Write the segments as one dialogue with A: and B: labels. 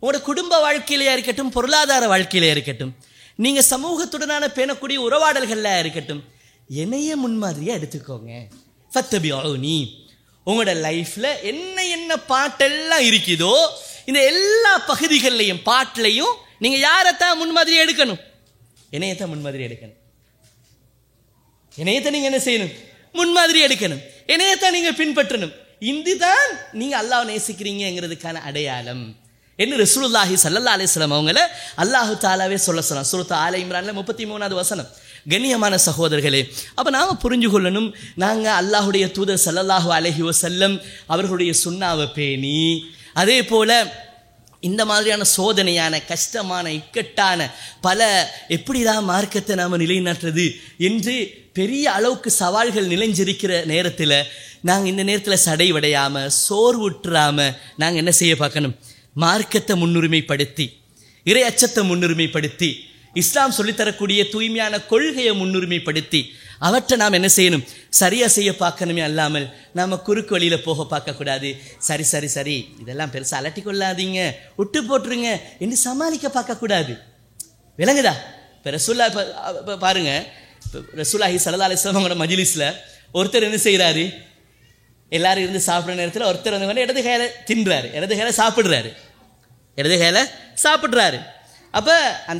A: உங்களோட குடும்ப வாழ்க்கையிலையா இருக்கட்டும், பொருளாதார வாழ்க்கையிலையா இருக்கட்டும், நீங்க சமூகத்துடனான பேணக்கூடிய உறவாடல்கள்ல இருக்கட்டும், என்னைய முன்மாதிரியா எடுத்துக்கோங்க. ஃபத்தபிஊனி. உங்களோட லைஃப்ல என்ன என்ன பாட்டெல்லாம் இருக்குதோ இந்த எல்லா பகுதிகள்லையும் பாட்டிலையும் நீங்க யாரைத்தான் முன்மாதிரி எடுக்கணும்? என்னையத்தான் முன்மாதிரி எடுக்கணும். என்னையத்தான் நீங்க என்ன செய்யணும்? முன்மாதிரி எடுக்கணும். என்னையத்தான் நீங்க பின்பற்றணும். இதுதான் நீங்க அல்லாஹ் நேசிக்கிறீங்கிறதுக்கான அடையாளம் என்று ரசூலுல்லாஹி ஸல்லல்லாஹு அலைஹி வஸல்லம் அவங்கள அல்லாஹ் தஆலாவே சொல்றான். சூரத் ஆல இம்ரான்ல 33வது வசனம். கண்ணியமான சகோதரர்களே, அப்ப நாம புரிஞ்சு கொள்ளணும், நாங்க அல்லாஹ்வுடைய தூதர் ஸல்லல்லாஹு அலைஹி வஸல்லம் அவர்களுடைய சுன்னாவை பேணி, அதே போல இந்த மாதிரியான சோதனையான கஷ்டமான இக்கட்டான பல எப்படிதான் மார்க்கத்தை நாம நிலைநாட்டுறது என்று பெரிய அளவுக்கு சவால்கள் நிலைஞ்சிருக்கிற நேரத்தில் நாங்கள் இந்த நேரத்தில் சடைவடையாம சோர்வுற்றாம நாங்கள் என்ன செய்ய பார்க்கணும்? மார்க்கத்தை முன்னுரிமைப்படுத்தி, இறை அச்சத்தை முன்னுரிமைப்படுத்தி, இஸ்லாம் சொல்லித்தரக்கூடிய தூய்மையான கொள்கையை முன்னுரிமைப்படுத்தி அவற்றை நாம் என்ன செய்யணும்? சரியா செய்ய பார்க்கணுமே அல்லாமல் நாம குறுக்கு வழியில போக பார்க்கக்கூடாது. சரி சரி சரி இதெல்லாம் பெருசாக அலட்டி கொள்ளாதீங்க, விட்டு போட்டுருங்க என்று சமாளிக்க பார்க்கக்கூடாது. விளங்குதா? இப்போ ரசூல்லா பாருங்க, ரசூலுல்லாஹி ஸல்லல்லாஹு அலைஹி வஸல்லம் மஜ்லிஸ்ல ஒருத்தர் என்ன செய்யறாரு? எல்லாரும் இருந்து சாப்பிட்ற நேரத்தில் ஒருத்தர் வந்து இடது கையில தின்றாரு, இடது கையில சாப்பிடுறாரு, இடது கையில சாப்பிடுறாரு. அப்ப அந்த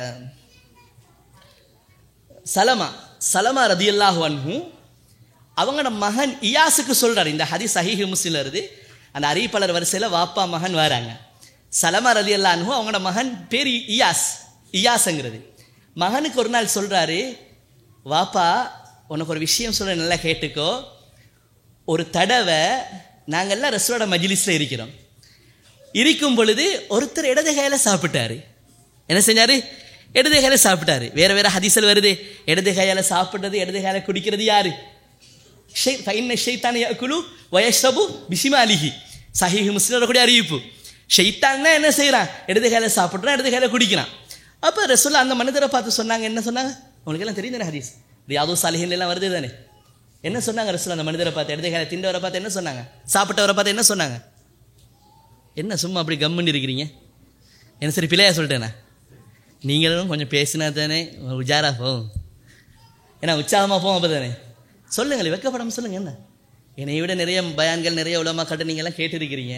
A: சலமா ரதியல்லாஹு அன்ஹு அவங்களோட மகன் இயாஸுக்கு சொல்றாரு. இந்த ஹதீஸ் சஹீஹ் முஸ்லிம்ல இருந்து அந்த அறிவிப்பாளர் வரிசையில் வாப்பா மகன் வராங்க. சலமா ரதியல்லாஹு அன்ஹு அவங்களோட மகன் பேர் இயாஸ்ங்கிறது. மகனுக்கு ஒரு நாள் சொல்றாரு, வாப்பா உனக்கு ஒரு விஷயம் சொல்ற, நல்லா கேட்டுக்கோ. ஒரு தடவை நாங்கள்லாம் ரசூலோட மஜ்லிஸ்ல இருக்கும் பொழுது ஒருத்தர் இடது கையில சாப்பிட்டாரு. என்ன செஞ்சாரு? இடது கையில சாப்பிட்டாரு. வேற வேற ஹதீஸில் வருது, இடது கையால சாப்பிடுறது, இடது கையால குடிக்கிறது யாரு? ஷைத்தான யஅகுலு வயஷ்ரபு பிஷிமாலிஹி. சஹீஹ் முஸ்லிம்ல கூட அறிவிப்பு. ஷைத்தான் என்ன செய்யறான்? இடது கையில சாப்பிடுறான், இடது கையில குடிக்கிறான். அப்ப ரசூலுல்லாஹ் அந்த மனிதரை பார்த்து சொன்னாங்க, என்ன சொன்னாங்க? உங்களுக்கு எல்லாம் தெரியும் தானே, ஹதீஸ் ரியாது சாலிஹீன்ல எல்லாம் வருது தானே. என்ன சொன்னாங்க ரசூலுல்லாஹ் அந்த மனிதரை பார்த்து, இடது கையில திண்டவரை பார்த்து என்ன சொன்னாங்க? சாப்பிட்டவரை பார்த்து என்ன சொன்னாங்க? என்ன சும்மா அப்படி கம்முன்னு இருக்கிறீங்க? என்ன சரி பிள்ளையா சொல்லிட்டேண்ணா? நீங்களும் கொஞ்சம் பேசினா தானே உஜாரா போகும், ஏன்னா உற்சாகமாக போகும். அப்போ தானே சொல்லுங்களே, வெக்கப்படாமல் சொல்லுங்க. என்ன என்னை விட நிறைய பயான்கள் நிறைய உலமாக்கள்கிட்ட நீங்கள்லாம் கேட்டிருக்கிறீங்க.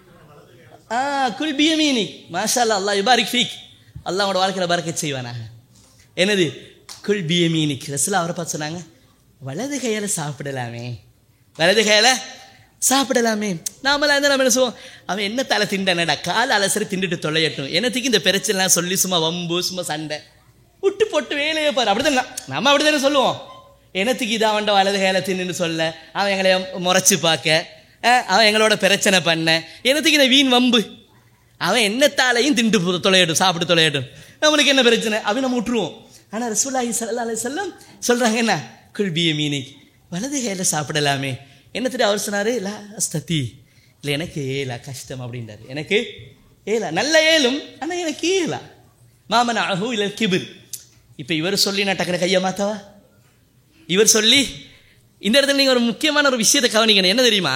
A: குல் பியமீனிக் மாஷா அல்லாஹ், அல்லாஹ் யுபாரிக் ஃபீக், அல்லாஹ் உங்களோட வாழ்க்கையில் பரக்கத் செய்வானாக. என்னது? குல் பியமீனிக். ரசூலுல்லாஹ் அவரை பார்த்து சொன்னாங்க, வலது கையால் சாப்பிடலாமே, வலது கையால் சாப்பிடலாமே. நாமெல்லாம் இருந்தால் நம்ம என்ன சொல்லுவோம்? அவன் என்ன தலை திண்டானடா, கால் அலசரி திண்டுட்டு தொலையட்டும், என்னத்துக்கு இந்த பிரச்சனைலாம் சொல்லி சும்மா வம்பு சும்மா சண்டை விட்டு போட்டு வேலையை பாரு. அப்படிதான் நம்ம அப்படித்தானே சொல்லுவோம். என்னத்துக்கு இது அவன்ட வலது கையில தின்னு சொல்ல, அவன் எங்களை முறைச்சு பார்க்க, அவன் எங்களோட பிரச்சனை பண்ண, என்னத்துக்கு இந்த வீண் வம்பு? அவன் என்னத்தாலையும் திண்டு தொலையட்டும், சாப்பிட்டு தொலையட்டும், நம்மளுக்கு என்ன பிரச்சனை அப்படின்னு நம்ம விட்டுருவோம். ஆனால் ரசூலுல்லாஹி ஸல்லல்லாஹு அலைஹி வஸல்லம் சொல்றாங்க என்ன? குல் பியமீனிக், வலது கையில சாப்பிடலாமே. என்னத்துட்டு அவர் சொன்னாரு? லா அஸ்ததி, இல்லை எனக்கு ஏலா, கஷ்டம் அப்படின்றாரு. எனக்கு ஏலா, நல்ல ஏலும், ஆனால் எனக்கு ஏலா. மாமன் அஹு இல்லை கிபிர். இப்போ இவர் சொல்லி நான் டக்குனு கையை மாத்தவா? இவர் சொல்லி இந்த இடத்துல நீங்கள் ஒரு முக்கியமான ஒரு விஷயத்தை கவனிக்கணும். என்ன தெரியுமா?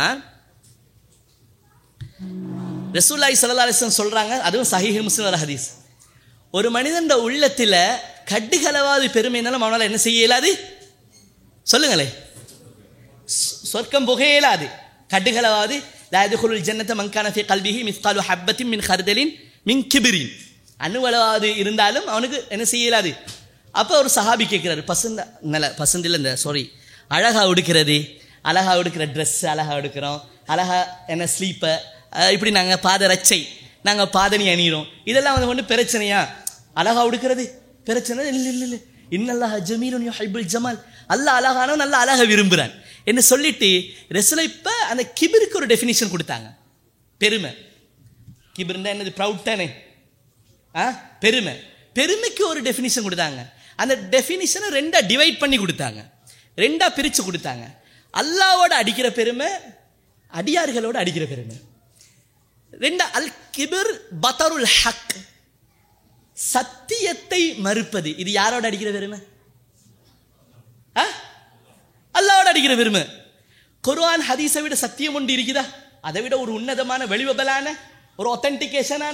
A: ரசூலுல்லாஹி ஸல்லல்லாஹு அலைஹி வஸல்லம் சொல்றாங்க, அதுவும் சஹீஹ் முஸ்லிம் ஹதீஸ், ஒரு மனிதன் உள்ளத்தில் கட்டுகளவாது பெருமைனாலும் அவனால் என்ன செய்ய இயலாது? சொல்லுங்களே, சொர்க்கம் புக இயலாது. கட்டுகளவாது லா யதுகுலுல் ஜன்னத மன் கான ஃபீ கல்பிஹி மிஸ்காலு ஹப்பத்தின் மின் ஹர்தலின் மின் கிபிரின், அணுவளவாது இருந்தாலும் அவனுக்கு என்ன செய்ய இயலாது. அப்போ ஒரு சஹாபி கேட்கிறாரு, பசந்தில் இந்த அழகாக உடுக்கிறது, அழகாக உடுக்கிற ட்ரெஸ் அழகாக எடுக்கிறோம், அழகாக என்ன ஸ்லீப்பர், இப்படி நாங்கள் பாத ரச்சை, நாங்கள் பாதணி அணிகிறோம், இதெல்லாம் வந்து ஒன்று பிரச்சனையா? அழகாக உடுக்கிறது பிரச்சனை இல்லை. இல்லை இல்லை, இன்னல்லாஹ ஜமீலுன் யுஹிப்புல் ஜமால், அல்லாஹ் அழகானவன், நல்லா அழக விரும்புகிறான் என்ன சொல்லிட்டு ரசூலுல்லாஹ் இப்போ அந்த கிபிருக்கு ஒரு டெஃபினிஷன் கொடுத்தாங்க. பெருமை, கிபிர்னா என்னது? ப்ரவுட் தானே. பெருமைக்கு ஒரு டெஃபினிஷன் கொடுத்தாங்க. அந்த டெஃபினிஷனை ரெண்டா டிவைட் பண்ணி கொடுத்தாங்க, ரெண்டா பிரித்து கொடுத்தாங்க. அல்லாவோட அடிக்கிற பெருமை, அடியார்களோட அடிக்கிற பெருமை. ரெண்டா அல் கிபிர் பதருல் ஹக், சத்தியத்தை மறுப்பது. இது யாரோட அடிக்கிற பெருமை? அல்லாவோட அடிக்கிற பெருமை. குர்ஆன் ஹதீஸை விட சத்தியம் ஒன்று இருக்குதா? அதை விட ஒரு உன்னதமான வெளிவபலான ஒரு ஒத்தன்டிகேஷனான